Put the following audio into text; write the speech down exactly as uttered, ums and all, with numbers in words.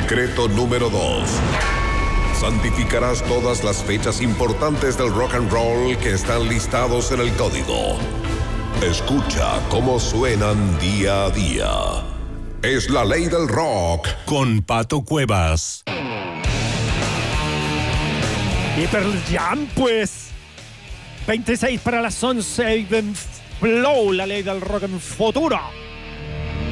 Decreto número dos. Santificarás todas las fechas importantes del rock and roll que están listados en el código. Escucha cómo suenan día a día. Es la ley del rock. Con Pato Cuevas. Y Pearl Jam, pues. veintiséis para las once. Flow, la ley del rock en futuro.